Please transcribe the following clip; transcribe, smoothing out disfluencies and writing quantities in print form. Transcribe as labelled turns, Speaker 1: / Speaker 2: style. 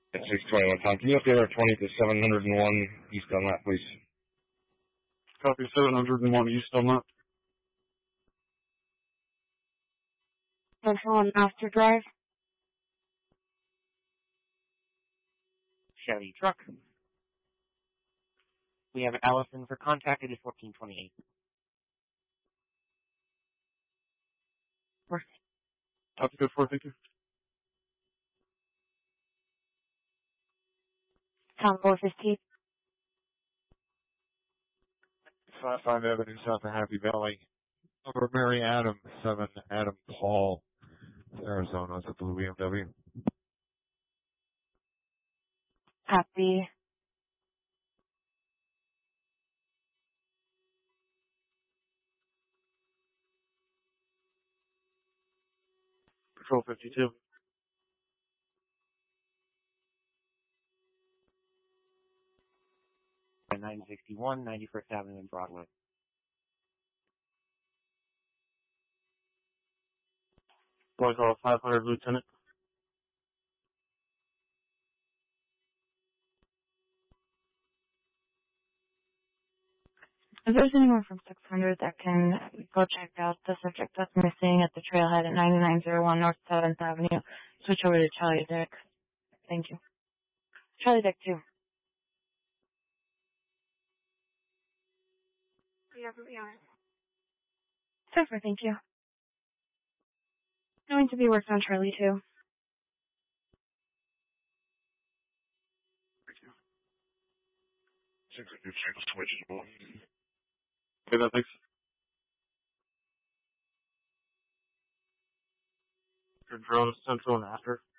Speaker 1: At 621 Tom. Can you update our 20 to 701 East Dunlap, please?
Speaker 2: Copy 701 East Dunlap.
Speaker 3: Central on Master Drive.
Speaker 4: Chevy truck. We have Allison for contact. It is 1428.
Speaker 2: Copy code 4, thank you.
Speaker 3: Tom 415.
Speaker 5: 5 Avenue South of Happy Valley. Over Mary Adam, 7 Adam Paul, Arizona. It's a blue BMW.
Speaker 3: Copy.
Speaker 2: Patrol 52.
Speaker 4: And 961, 91st Avenue and Broadway.
Speaker 2: Boy call 500 Lieutenant.
Speaker 3: If there's anyone from 600 that can go check out the subject that's missing at the trailhead at 9901 North 7th Avenue, switch over to Charlie Deck. Thank you. Charlie Deck 2. Super, thank you. Going to be working on Charlie 2.
Speaker 1: Switchable.
Speaker 2: Okay, that thanks. Your drone is central and after.